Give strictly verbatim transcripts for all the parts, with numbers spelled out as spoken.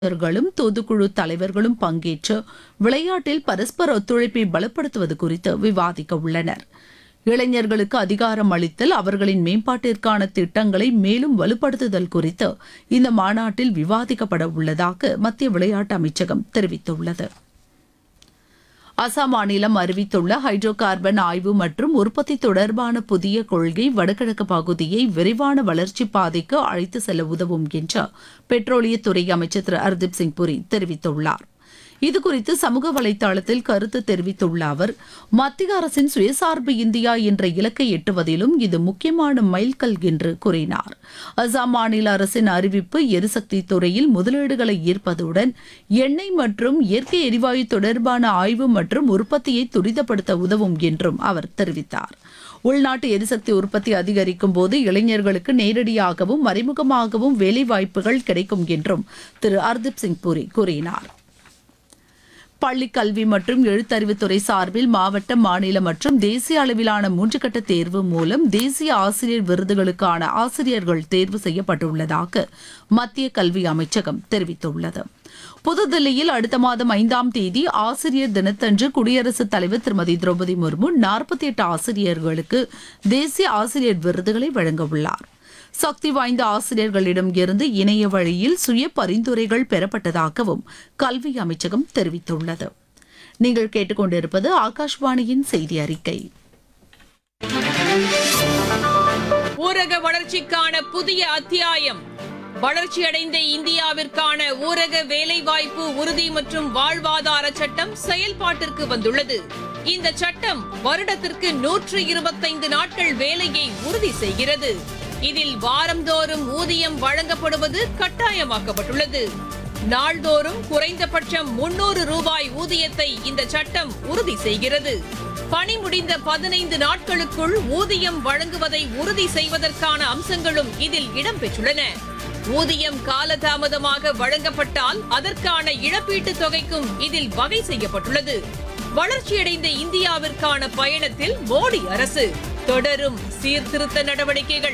ர்களும் தூதுக்குழு தலைவர்களும் பங்கேற்று விளையாட்டில் பரஸ்பர ஒத்துழைப்பை பலப்படுத்துவது குறித்து விவாதிக்க உள்ளனர். இளைஞர்களுக்கு அதிகாரம் அளித்தல், அவர்களின் மேம்பாட்டிற்கான திட்டங்களை மேலும் வலுப்படுத்துதல் குறித்து இந்த மாநாட்டில் விவாதிக்கப்பட உள்ளதாக மத்திய விளையாட்டு அமைச்சகம் தெரிவித்துள்ளது. அசாம் மாநிலம் அறிவித்துள்ள ஹைட்ரோ கார்பன் ஆய்வு மற்றும் உற்பத்தி தொடர்பான புதிய கொள்கை வடகிழக்கு பகுதியை விரைவான வளர்ச்சி பாதைக்கு அழைத்து செல்ல உதவும் என்று பெட்ரோலியத்துறை அமைச்சர் திரு ஹர்தீப் சிங் புரி தெரிவித்துள்ளார். இதுகுறித்து சமூக வலைதளத்தில் கருத்து தெரிவித்துள்ள அவர், மத்திய அரசின் சுயசார்பு இந்தியா என்ற இலக்கை எட்டுவதிலும் இது முக்கியமான மைல்கல் என்று கூறினார். அசாம் மாநில அரசின் அறிவிப்பு எரிசக்தி துறையில் முதலீடுகளை ஈர்ப்பதுடன் எண்ணெய் மற்றும் இயற்கை எரிவாயு தொடர்பான ஆய்வு மற்றும் உற்பத்தியை துரிதப்படுத்த உதவும் என்றும் அவர் தெரிவித்தார். உள்நாட்டு எரிசக்தி உற்பத்தி அதிகரிக்கும் போது இளைஞர்களுக்கு நேரடியாகவும் மறைமுகமாகவும் வேலைவாய்ப்புகள் கிடைக்கும் என்றும் திரு ஹர்தீப் சிங் புரி கூறினார். பள்ளிக் கல்வி மற்றும் எழுத்தறிவுத்துறை சார்பில் மாவட்ட, மாநில மற்றும் தேசிய அளவிலான மூன்று கட்ட தேர்வு மூலம் தேசிய ஆசிரியர் விருதுகளுக்கான ஆசிரியர்கள் தேர்வு செய்யப்பட்டுள்ளதாக மத்திய கல்வி அமைச்சகம் தெரிவித்துள்ளது. புதுதில்லியில் அடுத்த மாதம் ஐந்தாம் தேதி ஆசிரியர் தினத்தன்று குடியரசுத் தலைவர் திருமதி திரௌபதி முர்மு நாற்பத்தி எட்டு ஆசிரியர்களுக்கு தேசிய ஆசிரியர் விருதுகளை வழங்கவுள்ளார். சக்தி வாய்ந்த ஆசிரியர்களிடம் இருந்து இணைய வழியில் சுய பரிந்துரைகள் பெறப்பட்டதாகவும் கல்வி அமைச்சகம் தெரிவித்துள்ளது. நீங்கள் கேட்டுக்கொண்டிருப்பது ஆகாஷ்வாணியின் செய்தி அறிக்கை. ஊரக வளர்ச்சிக்கான புதிய அத்தியாயம். வளர்ச்சியடைந்த இந்தியாவிற்கான ஊரக வேலைவாய்ப்பு உறுதி மற்றும் வாழ்வாதார சட்டம் செயல்பாட்டிற்கு வந்துள்ளது. இந்த சட்டம் வருடத்திற்கு நூற்று இருபத்தைந்து நாட்கள் வேலையை உறுதி செய்கிறது. இதில் வாரந்தோறும் ஊதியம் வழங்கப்படுவது கட்டாயமாக்கப்பட்டுள்ளது. நாள்தோறும் குறைந்தபட்சம் முன்னூறு ரூபாய் ஊதியத்தை இந்த சட்டம் உறுதி செய்கிறது. பணி முடிந்த பதினைந்து நாட்களுக்குள் ஊதியம் வழங்குவதை உறுதி செய்வதற்கான அம்சங்களும் இதில் இடம்பெற்றுள்ளன. ஊதியம் காலதாமதமாக வழங்கப்பட்டால் அதற்கான இழப்பீட்டுத் தொகைக்கும் இதில் வகை செய்யப்பட்டுள்ளது. வளர்ச்சியடைந்த இந்தியாவிற்கான பயணத்தில் மோடி அரசு தொடரும் சீர்திருத்த நடவடிக்கைகள்.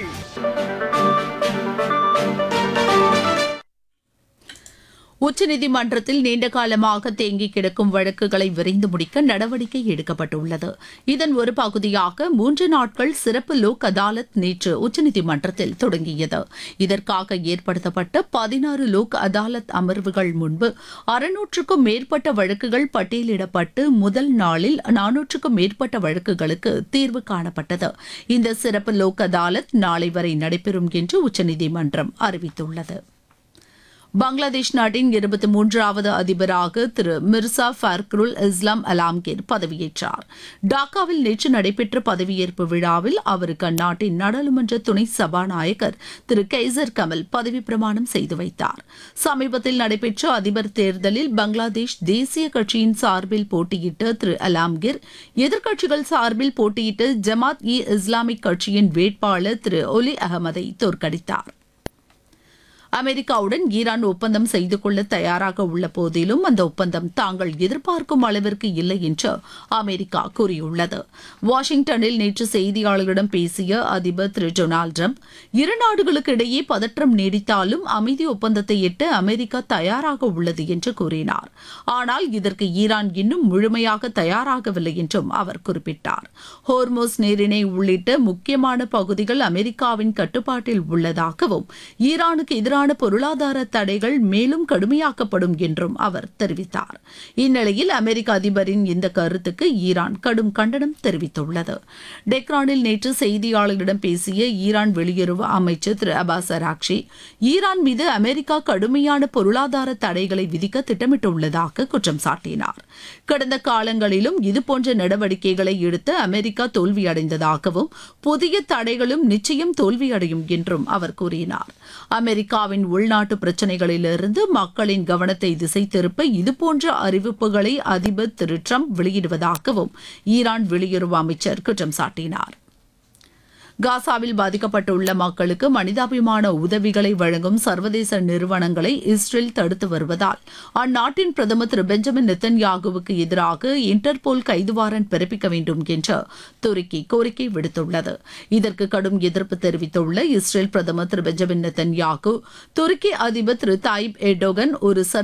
உச்சநீதிமன்றத்தில் நீண்ட காலமாக தேங்கி கிடக்கும் வழக்குகளை விரைந்து முடிக்க நடவடிக்கை எடுக்கப்பட்டுள்ளது. இதன் ஒரு பகுதியாக மூன்று நாட்கள் சிறப்பு லோக் அதாலத் நேற்று உச்சநீதிமன்றத்தில் தொடங்கியது. இதற்காக ஏற்படுத்தப்பட்ட பதினாறு லோக் அதாலத் அமர்வுகள் முன்பு அறுநூற்றுக்கும் மேற்பட்ட வழக்குகள் பட்டியலிடப்பட்டு முதல் நாளில் நானூற்றுக்கும் மேற்பட்ட வழக்குகளுக்கு தீர்வு காணப்பட்டது. இந்த சிறப்பு லோக் அதாலத் நாளை வரை நடைபெறும் என்று உச்சநீதிமன்றம் அறிவித்துள்ளது. பங்களாதேஷ் நாட்டின் இருபத்தி மூன்றாவது அதிபராக திரு மிர்சா ஃபர்க்ருல் இஸ்லாம் அலாம்கீர் பதவியேற்றார். டாக்காவில் நேற்று நடைபெற்ற பதவியேற்பு விழாவில் அவருக்கு அந்நாட்டின் நாடாளுமன்ற துணை சபாநாயகர் திரு கைசர் கமல் பதவி பிரமாணம் செய்து வைத்தார். சமீபத்தில் நடைபெற்ற அதிபர் தேர்தலில் பங்களாதேஷ் தேசிய கட்சியின் சார்பில் போட்டியிட்ட திரு அலாம்கீர் எதிர்க்கட்சிகள் சார்பில் போட்டியிட்ட ஜமாத் இ இஸ்லாமிக் கட்சியின் வேட்பாளர் திரு ஒலி அகமதை தோற்கடித்தார். அமெரிக்காவுடன் ஈரான் ஒப்பந்தம் செய்து கொள்ள தயாராக உள்ள போதிலும் அந்த ஒப்பந்தம் தாங்கள் எதிர்பார்க்கும் அளவிற்கு இல்லை என்று அமெரிக்கா கூறியுள்ளது. வாஷிங்டனில் நேற்று செய்தியாளர்களிடம் பேசிய அதிபர் திரு டொனால்டு டிரம்ப், இரு நாடுகளுக்கு இடையே பதற்றம் நீடித்தாலும் அமைதி ஒப்பந்தத்தை எட்ட அமெரிக்கா தயாராக உள்ளது என்று கூறினார். ஆனால் இதற்கு ஈரான் இன்னும் முழுமையாக தயாராகவில்லை என்றும் அவர் குறிப்பிட்டார். ஹோர்மோஸ் நீரிணை உள்ளிட்ட முக்கியமான பகுதிகள் அமெரிக்காவின் கட்டுப்பாட்டில் உள்ளதாகவும் ஈரானுக்கு எதிரான பொருளாதார தடைகள் மேலும் கடுமையாக்கப்படும் என்றும் அவர் தெரிவித்தார். இந்நிலையில் அமெரிக்க அதிபரின் இந்த கருத்துக்கு ஈரான் கடும் கண்டனம் தெரிவித்துள்ளது. டெக்ரானில் நேற்று செய்தியாளர்களிடம் பேசிய ஈரான் வெளியுறவு அமைச்சர் திரு அபாஸ் அராக்ஷி, ஈரான் மீது அமெரிக்கா கடுமையான பொருளாதார தடைகளை விதிக்க திட்டமிட்டுள்ளதாக குற்றம் சாட்டினார். கடந்த காலங்களிலும் இதுபோன்ற நடவடிக்கைகளை எடுத்து அமெரிக்கா தோல்வியடைந்ததாகவும் புதிய தடைகளும் நிச்சயம் தோல்வியடையும் என்றும் அவர் கூறினார். அமெரிக்கா உள்நாட்டு பிரச்சினைகளிலிருந்து மக்களின் கவனத்தை திசை திருப்ப இதுபோன்ற அறிவிப்புகளை அதிபர் திரு டிரம்ப் வெளியிடுவதாகவும் ஈரான் வெளியுறவு அமைச்சர் குற்றம் சாட்டினார். காசாவில் பாதிக்கப்பட்டுள்ள மக்களுக்கு மனிதாபிமான உதவிகளை வழங்கும் சர்வதேச நிறுவனங்களை இஸ்ரேல் தடுத்து வருவதால் அந்நாட்டின் பிரதமர் திரு பெஞ்சமின் நெத்தன்யாகுவுக்கு எதிராக இன்டர்போல் கைது வாரண்ட் பிறப்பிக்க வேண்டும் என்று துருக்கி கோரிக்கை விடுத்துள்ளது. இதற்கு கடும் எதிர்ப்பு தெரிவித்துள்ள இஸ்ரேல் பிரதமர் திரு பெஞ்சமின் நெத்தன்யாகு, துருக்கி அதிபர் திரு தாயிப் எர்டோகன் ஒரு